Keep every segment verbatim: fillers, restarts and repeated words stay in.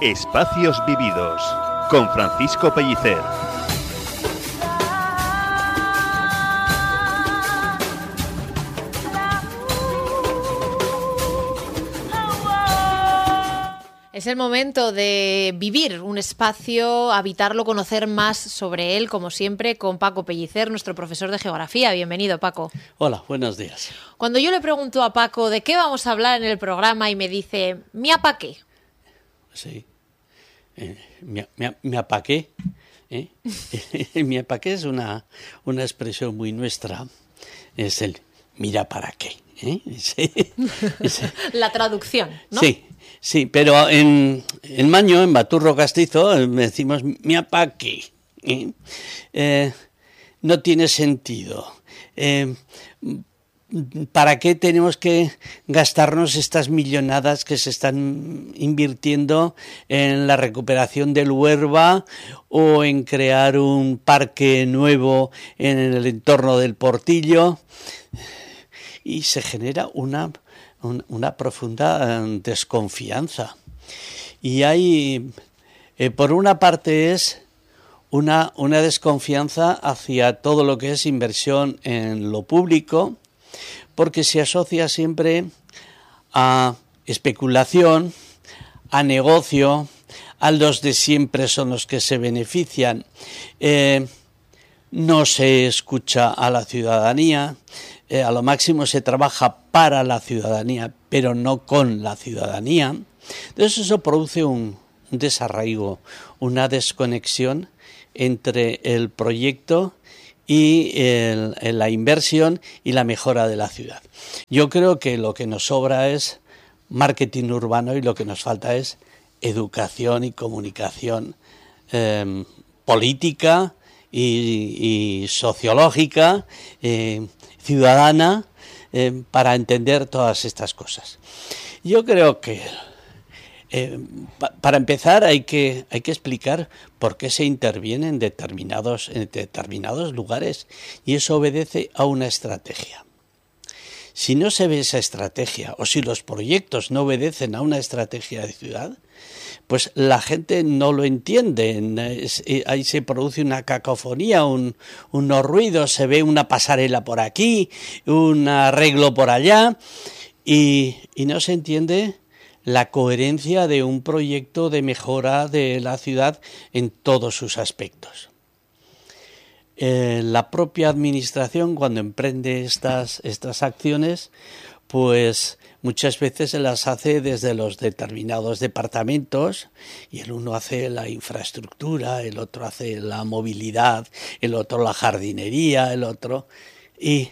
Espacios Vividos, con Francisco Pellicer. Es el momento de vivir un espacio, habitarlo, conocer más sobre él, como siempre, con Paco Pellicer, nuestro profesor de geografía. Bienvenido, Paco. Hola, buenos días. Cuando yo le pregunto a Paco de qué vamos a hablar en el programa y me dice, ¿mi apaqué? Sí, eh, mi, mi, mi apaqué. ¿eh? Mi apaqué es una, una expresión muy nuestra, es el mira para qué. ¿eh? Sí, sí. La traducción, ¿no? Sí. Sí, pero en, en Maño, en Baturro Castizo, decimos mi pa' qué. ¿eh? Eh, no tiene sentido. Eh, ¿Para qué tenemos que gastarnos estas millonadas que se están invirtiendo en la recuperación del Huerva o en crear un parque nuevo en el entorno del Portillo? Y se genera una... una profunda desconfianza. Y hay, eh, por una parte es una, una desconfianza hacia todo lo que es inversión en lo público, porque se asocia siempre a especulación, a negocio, a los de siempre son los que se benefician. Eh, no se escucha a la ciudadanía. Eh, a lo máximo se trabaja para la ciudadanía, pero no con la ciudadanía. Entonces eso produce un, un desarraigo, una desconexión entre el proyecto y el, la inversión y la mejora de la ciudad. Yo creo que lo que nos sobra es marketing urbano y lo que nos falta es educación y comunicación eh, política y, y sociológica, eh, ciudadana, eh, para entender todas estas cosas. Yo creo que eh, pa, para empezar hay que, hay que explicar por qué se interviene en determinados, en determinados lugares, y eso obedece a una estrategia. Si no se ve esa estrategia o si los proyectos no obedecen a una estrategia de ciudad, pues la gente no lo entiende. Ahí se produce una cacofonía, un, unos ruidos, se ve una pasarela por aquí, un arreglo por allá, y, y no se entiende la coherencia de un proyecto de mejora de la ciudad en todos sus aspectos. Eh, la propia administración, cuando emprende estas, estas acciones, pues muchas veces se las hace desde los determinados departamentos, y el uno hace la infraestructura, el otro hace la movilidad, el otro la jardinería, el otro... Y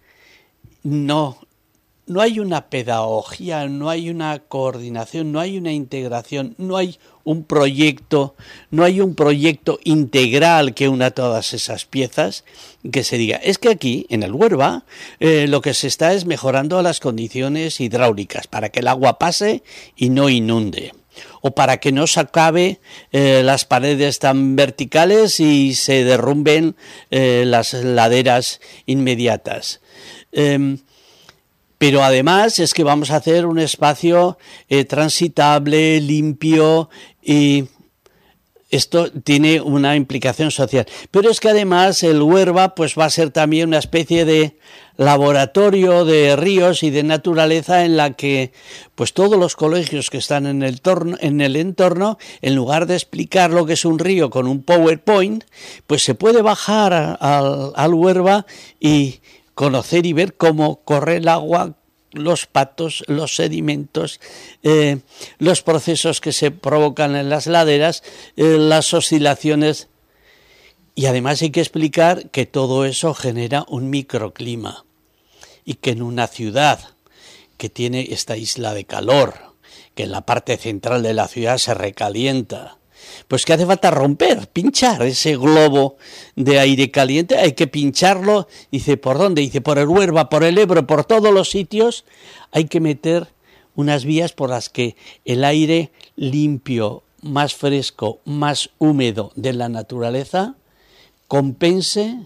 no, no hay una pedagogía, no hay una coordinación, no hay una integración, no hay un proyecto, no hay un proyecto integral que una todas esas piezas, que se diga, es que aquí, en el Huerva, eh, lo que se está es mejorando las condiciones hidráulicas para que el agua pase y no inunde, o para que no se acabe eh, las paredes tan verticales y se derrumben eh, las laderas inmediatas. Eh, Pero además es que vamos a hacer un espacio eh, transitable, limpio, y esto tiene una implicación social. Pero es que además el Huerva pues va a ser también una especie de laboratorio de ríos y de naturaleza en la que pues todos los colegios que están en el, torno, en el entorno, en lugar de explicar lo que es un río con un PowerPoint, pues se puede bajar a, a, al Huerva y conocer y ver cómo corre el agua, los patos, los sedimentos, eh, los procesos que se provocan en las laderas, eh, las oscilaciones. Y además hay que explicar que todo eso genera un microclima y que en una ciudad que tiene esta isla de calor, que en la parte central de la ciudad se recalienta, pues que hace falta romper, pinchar ese globo de aire caliente, hay que pincharlo. Dice, ¿por dónde? Dice, por el Huerva, por el Ebro, por todos los sitios, hay que meter unas vías por las que el aire limpio, más fresco, más húmedo de la naturaleza compense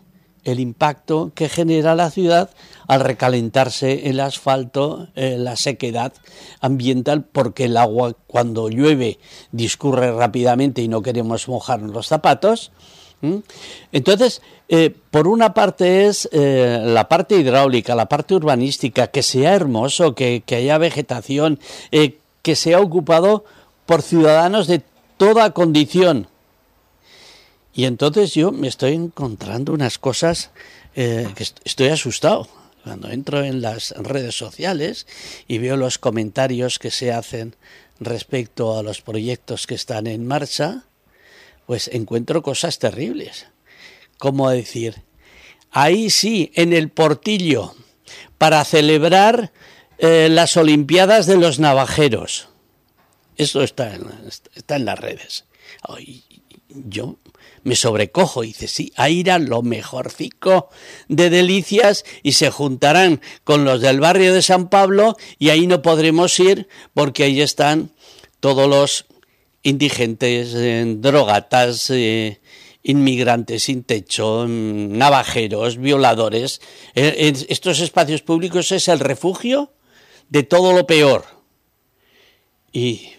el impacto que genera la ciudad al recalentarse el asfalto, eh, la sequedad ambiental, porque el agua cuando llueve discurre rápidamente y no queremos mojarnos los zapatos. ¿Mm? Entonces, eh, por una parte es eh, la parte hidráulica, la parte urbanística, que sea hermoso, que, que haya vegetación, eh, que sea ocupado por ciudadanos de toda condición. Y entonces yo me estoy encontrando unas cosas eh, que est- estoy asustado. Cuando entro en las redes sociales y veo los comentarios que se hacen respecto a los proyectos que están en marcha, pues encuentro cosas terribles. Como decir, ahí sí, en el Portillo, para celebrar eh, las Olimpiadas de los Navajeros. Eso está en, está en las redes. Ay, yo me sobrecojo y dice, sí, ahí irá lo mejorcico de Delicias y se juntarán con los del barrio de San Pablo y ahí no podremos ir porque ahí están todos los indigentes, eh, drogatas, eh, inmigrantes sin techo, navajeros, violadores. Eh, en estos espacios públicos es el refugio de todo lo peor. Y,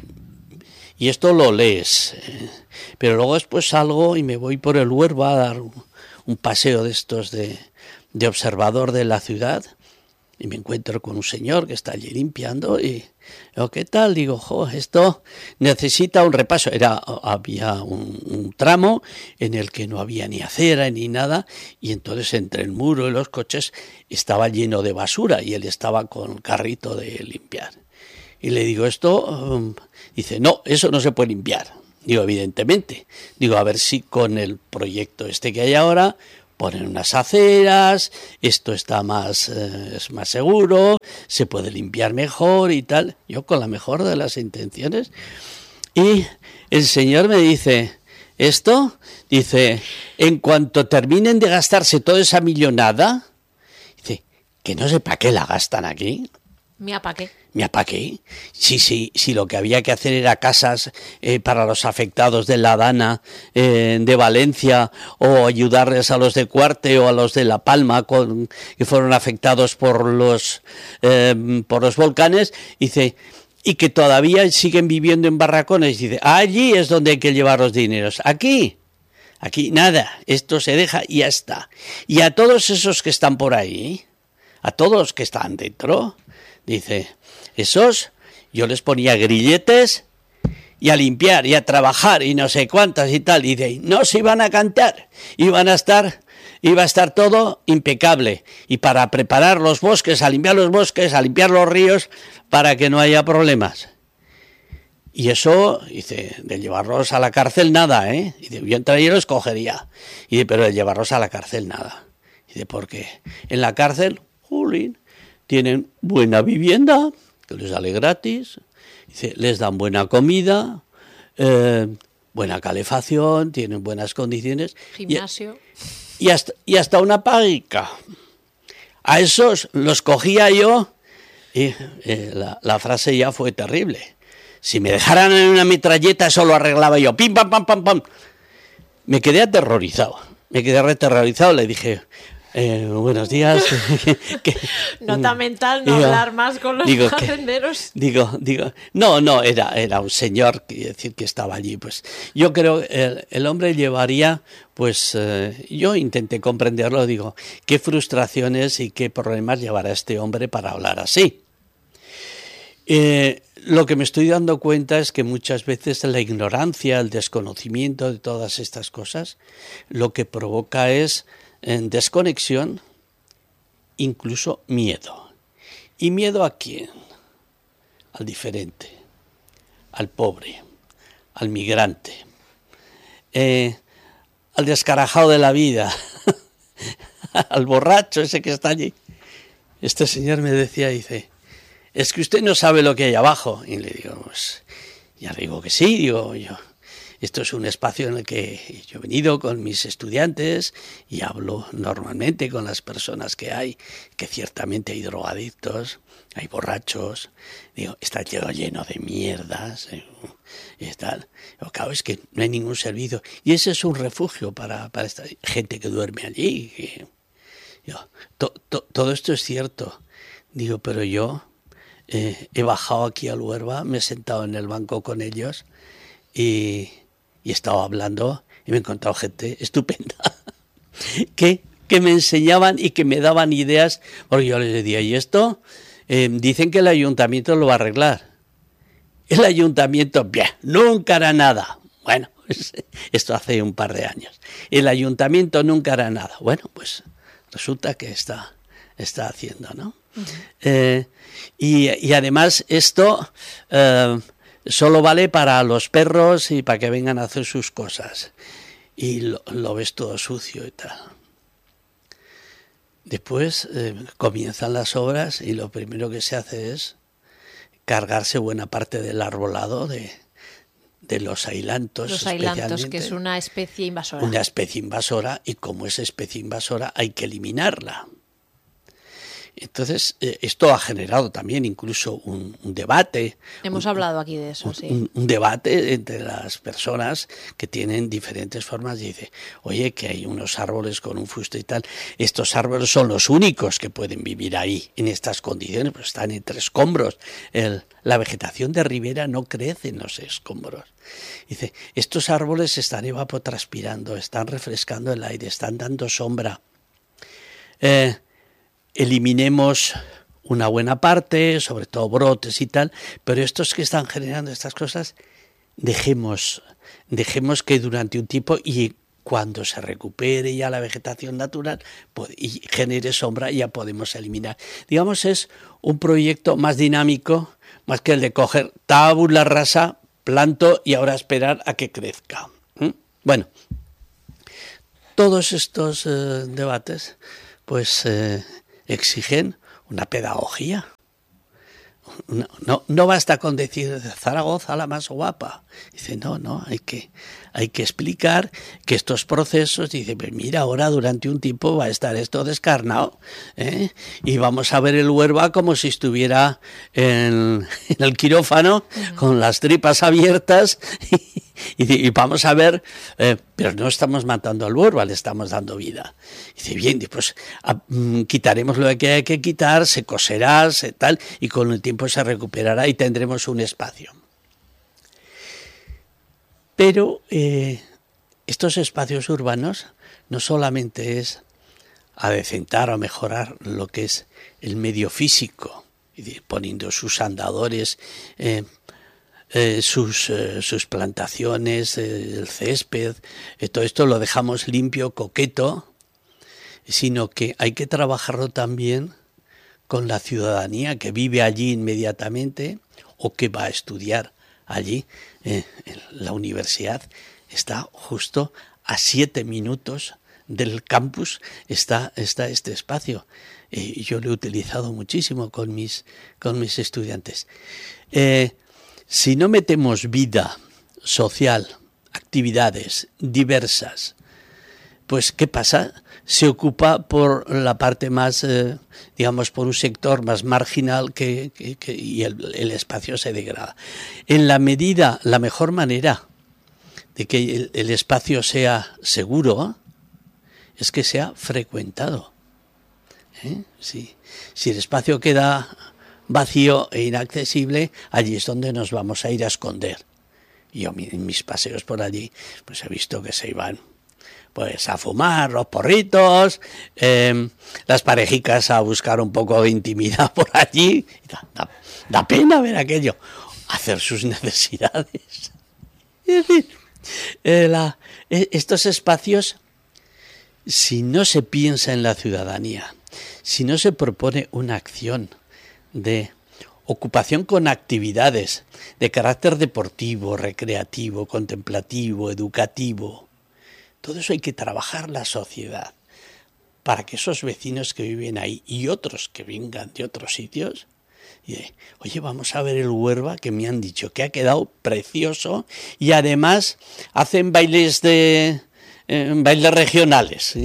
y esto lo lees. Eh, pero luego después salgo y me voy por el Huerva a dar un, un paseo de estos de, de observador de la ciudad. Y me encuentro con un señor que está allí limpiando y digo, ¿qué tal? Digo, jo, esto necesita un repaso. Era, había un, un tramo en el que no había ni acera ni nada y entonces entre el muro y los coches estaba lleno de basura y él estaba con el carrito de limpiar. Y le digo, esto, um, dice, no, eso no se puede limpiar. Digo, evidentemente. Digo, a ver si con el proyecto este que hay ahora ponen unas aceras, esto está más, eh, es más seguro, se puede limpiar mejor y tal. Yo con la mejor de las intenciones. Y el señor me dice, esto, dice, en cuanto terminen de gastarse toda esa millonada, dice, que no sé para qué la gastan aquí. Mira, ¿para qué? Mira, ¿para qué? Sí, sí, sí, lo que había que hacer era casas eh, para los afectados de La Dana, eh, de Valencia, o ayudarles a los de Cuarte o a los de La Palma, con, que fueron afectados por los, eh, por los volcanes, dice, y que todavía siguen viviendo en barracones, dice, allí es donde hay que llevar los dineros, aquí, aquí nada, esto se deja y ya está. Y a todos esos que están por ahí, a todos los que están dentro, dice, esos yo les ponía grilletes y a limpiar y a trabajar y no sé cuántas y tal, y de no se iban a cantar, iban a estar, iba a estar todo impecable, y para preparar los bosques, a limpiar los bosques, a limpiar los ríos, para que no haya problemas. Y eso, dice, de llevarlos a la cárcel nada, ¿eh? Dice, yo entraría y los cogería, y dice, pero de llevarlos a la cárcel nada. Dice, porque en la cárcel, jolín, tienen buena vivienda, que les sale gratis, dice, les dan buena comida, eh, buena calefacción, tienen buenas condiciones. Gimnasio. Y, y, hasta, y hasta una paguica. A esos los cogía yo y eh, la, la frase ya fue terrible. Si me dejaran en una metralleta, eso lo arreglaba yo. Pim, pam, pam, pam, pam. Me quedé aterrorizado. Me quedé aterrorizado. Le dije, Eh, buenos días. que, Nota mental, no digo, hablar más con los digo, jardineros. Que, digo, digo, no, no, era, era un señor, quiere decir que estaba allí. Pues yo creo el, el hombre llevaría, pues eh, yo intenté comprenderlo, digo, qué frustraciones y qué problemas llevará este hombre para hablar así. Eh, lo que me estoy dando cuenta es que muchas veces la ignorancia, el desconocimiento de todas estas cosas, lo que provoca es en desconexión, incluso miedo. ¿Y miedo a quién? Al diferente, al pobre, al migrante, eh, al descarajado de la vida, al borracho ese que está allí. Este señor me decía, dice, es que usted no sabe lo que hay abajo. Y le digo, pues, ya digo que sí, digo yo. Esto es un espacio en el que yo he venido con mis estudiantes y hablo normalmente con las personas que hay, que ciertamente hay drogadictos, hay borrachos, digo, está lleno de mierdas, y tal. Pero claro, es que no hay ningún servicio. Y ese es un refugio para, para esta gente que duerme allí. Que, yo, to, to, todo esto es cierto. Digo, pero yo eh, he bajado aquí al Huerva, me he sentado en el banco con ellos y, y he estado hablando y me he encontrado gente estupenda que, que me enseñaban y que me daban ideas, porque yo les decía, ¿y esto? Eh, dicen que el ayuntamiento lo va a arreglar. El ayuntamiento, bien, nunca hará nada. Bueno, esto hace un par de años. El ayuntamiento nunca hará nada. Bueno, pues resulta que está, está haciendo, ¿no? Uh-huh. Eh, y, y además esto eh, solo vale para los perros y para que vengan a hacer sus cosas. Y lo, lo ves todo sucio y tal. Después eh, comienzan las obras y lo primero que se hace es cargarse buena parte del arbolado de, de los ailantos. Los ailantos, que es una especie invasora. Una especie invasora, y como es especie invasora hay que eliminarla. Entonces, eh, esto ha generado también incluso un, un debate. Hemos un, hablado aquí de eso, un, sí. Un, un debate entre las personas que tienen diferentes formas. Y dice, oye, que hay unos árboles con un fusto y tal. Estos árboles son los únicos que pueden vivir ahí, en estas condiciones, pues están entre escombros. El, la vegetación de ribera no crece en los escombros. Dice, estos árboles están evapotranspirando, están refrescando el aire, están dando sombra. Eh, eliminemos una buena parte, sobre todo brotes y tal, pero estos que están generando estas cosas, dejemos, dejemos que durante un tiempo, y cuando se recupere ya la vegetación natural y genere sombra, ya podemos eliminar. Digamos, es un proyecto más dinámico, más que el de coger tabula rasa, planto y ahora esperar a que crezca. ¿Mm? Bueno, todos estos eh, debates, pues eh, exigen una pedagogía. No, no, no basta con decir Zaragoza la más guapa. Dice, no, no, hay que, hay que explicar que estos procesos, dice, pues mira, ahora durante un tiempo va a estar esto descarnado, ¿eh? Y vamos a ver el Huerva como si estuviera en, en el quirófano, uh-huh, con las tripas abiertas, y, y, y vamos a ver, eh, pero no estamos matando al Huerva, le estamos dando vida. Dice, bien, pues a, mm, quitaremos lo que hay que quitar, se coserá, se tal, y con el tiempo se recuperará y tendremos un espacio. Pero eh, estos espacios urbanos no solamente es adecentar o mejorar lo que es el medio físico, poniendo sus andadores, eh, eh, sus, eh, sus plantaciones, eh, el césped, eh, todo esto lo dejamos limpio, coqueto, sino que hay que trabajarlo también con la ciudadanía que vive allí inmediatamente o que va a estudiar allí. Eh, la universidad está justo a siete minutos del campus, está, está este espacio. Eh, yo lo he utilizado muchísimo con mis, con mis estudiantes. Eh, si no metemos vida social, actividades diversas, pues ¿qué pasa? Se ocupa por la parte más, eh, digamos, por un sector más marginal que, que, que, y el, el espacio se degrada. En la medida, la mejor manera de que el, el espacio sea seguro es que sea frecuentado. ¿Eh? Sí. Si el espacio queda vacío e inaccesible, allí es donde nos vamos a ir a esconder. Yo en mis paseos por allí pues he visto que se iban pues a fumar los porritos, eh, las parejicas a buscar un poco de intimidad por allí. Da, da, da pena ver aquello, hacer sus necesidades. Es decir, eh, la, eh, estos espacios, si no se piensa en la ciudadanía, si no se propone una acción de ocupación con actividades de carácter deportivo, recreativo, contemplativo, educativo, todo eso hay que trabajar la sociedad para que esos vecinos que viven ahí y otros que vengan de otros sitios, y de, oye, vamos a ver el Huerva, que me han dicho que ha quedado precioso, y además hacen bailes de eh, bailes regionales.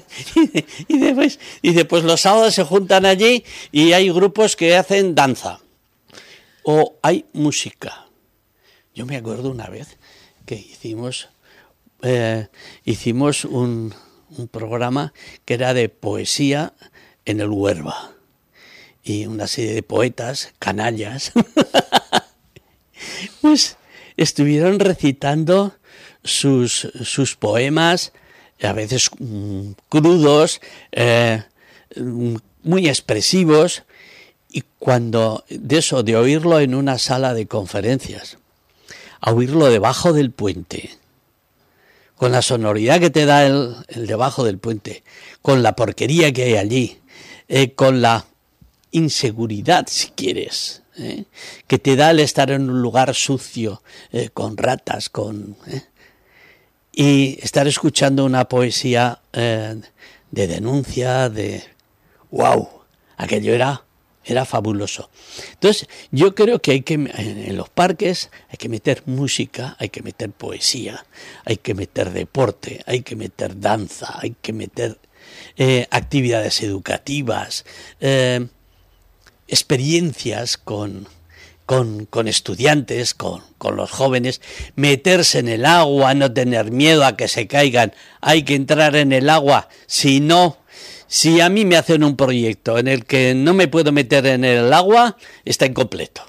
y, después, y después los sábados se juntan allí y hay grupos que hacen danza o hay música. Yo me acuerdo una vez que hicimos, eh, hicimos un, un programa que era de poesía en el Huerva. Y una serie de poetas, canallas, pues estuvieron recitando sus, sus poemas, a veces mmm, crudos, eh, muy expresivos, y cuando de eso, de oírlo en una sala de conferencias, a oírlo debajo del puente, con la sonoridad que te da el, el debajo del puente, con la porquería que hay allí, eh, con la inseguridad, si quieres, ¿eh? que te da el estar en un lugar sucio, eh, con ratas, con ¿eh? y estar escuchando una poesía eh, de denuncia, de wow, aquello era era fabuloso. Entonces, yo creo que hay que en los parques hay que meter música, hay que meter poesía, hay que meter deporte, hay que meter danza, hay que meter eh, actividades educativas, eh, experiencias con, con, con estudiantes, con, con los jóvenes, meterse en el agua, no tener miedo a que se caigan, hay que entrar en el agua, si no, si a mí me hacen un proyecto en el que no me puedo meter en el agua, está incompleto.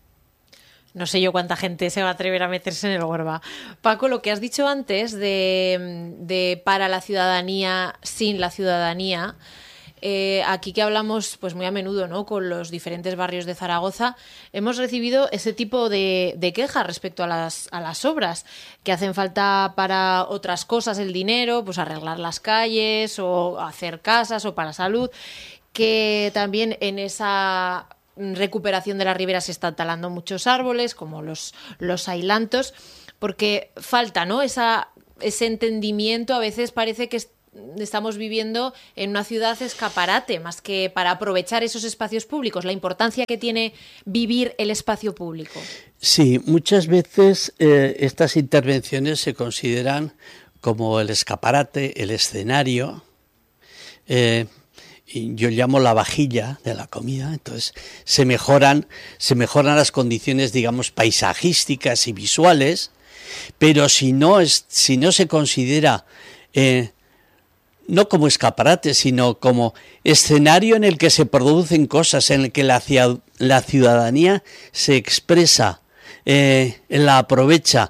No sé yo cuánta gente se va a atrever a meterse en el Huerva. Paco, lo que has dicho antes de, de para la ciudadanía, sin la ciudadanía, Eh, aquí que hablamos pues muy a menudo, ¿no?, con los diferentes barrios de Zaragoza, hemos recibido ese tipo de, de quejas respecto a las, a las obras que hacen falta para otras cosas, el dinero, pues arreglar las calles o hacer casas o para salud, que también en esa recuperación de la ribera se están talando muchos árboles, como los, los ailantos, porque falta, ¿no?, esa, ese entendimiento. A veces parece que estamos viviendo en una ciudad escaparate, más que para aprovechar esos espacios públicos, la importancia que tiene vivir el espacio público. Sí, muchas veces eh, estas intervenciones se consideran como el escaparate, el escenario, eh, y yo llamo la vajilla de la comida. Entonces se mejoran, se mejoran las condiciones, digamos, paisajísticas y visuales, pero si no, es, si no se considera eh, no como escaparate, sino como escenario en el que se producen cosas, en el que la, la ciudadanía se expresa, eh, la aprovecha,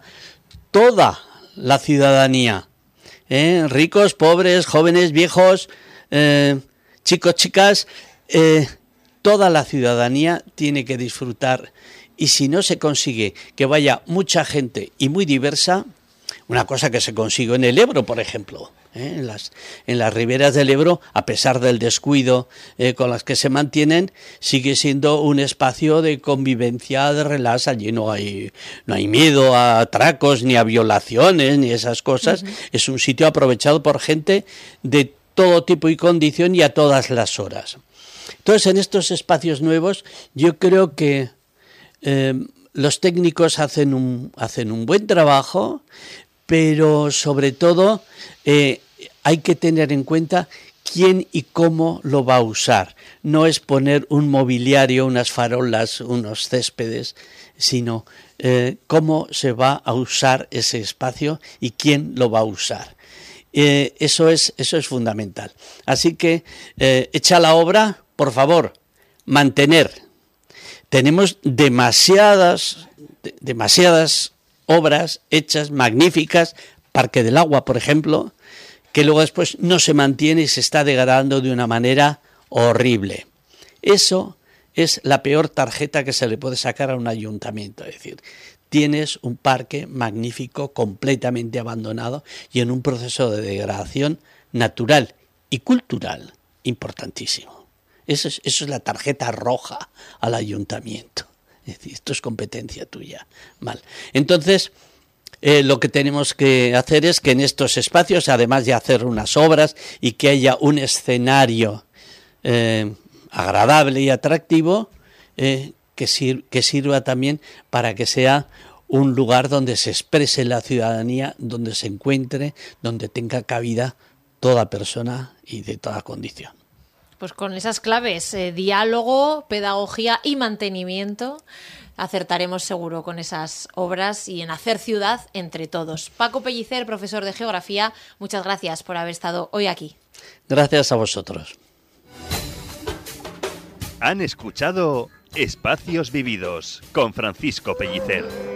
toda la ciudadanía, eh, ricos, pobres, jóvenes, viejos, eh, chicos, chicas, eh, toda la ciudadanía tiene que disfrutar, y si no se consigue que vaya mucha gente y muy diversa, una cosa que se consiguió en el Ebro, por ejemplo, ¿eh? en, las, en las riberas del Ebro, a pesar del descuido eh, con las que se mantienen, sigue siendo un espacio de convivencia, de relax. Allí no hay, no hay miedo a atracos, ni a violaciones, ni esas cosas. Uh-huh. Es un sitio aprovechado por gente de todo tipo y condición y a todas las horas. Entonces, en estos espacios nuevos, yo creo que eh, los técnicos hacen un, hacen un buen trabajo, pero sobre todo eh, hay que tener en cuenta quién y cómo lo va a usar. No es poner un mobiliario, unas farolas, unos céspedes, sino eh, cómo se va a usar ese espacio y quién lo va a usar. Eh, eso es, eso es fundamental. Así que, eh, hecha la obra, por favor, mantener. Tenemos demasiadas, de, demasiadas obras hechas, magníficas, Parque del Agua, por ejemplo, que luego después no se mantiene y se está degradando de una manera horrible. Eso es la peor tarjeta que se le puede sacar a un ayuntamiento, es decir, tienes un parque magnífico, completamente abandonado y en un proceso de degradación natural y cultural importantísimo. Eso es, eso es la tarjeta roja al ayuntamiento. Es decir, esto es competencia tuya. Mal. Entonces, eh, lo que tenemos que hacer es que en estos espacios, además de hacer unas obras y que haya un escenario eh, agradable y atractivo, eh, que, sir- que sirva también para que sea un lugar donde se exprese la ciudadanía, donde se encuentre, donde tenga cabida toda persona y de toda condición. Pues con esas claves, eh, diálogo, pedagogía y mantenimiento, acertaremos seguro con esas obras y en hacer ciudad entre todos. Paco Pellicer, profesor de Geografía, muchas gracias por haber estado hoy aquí. Gracias a vosotros. Han escuchado Espacios Vividos con Francisco Pellicer.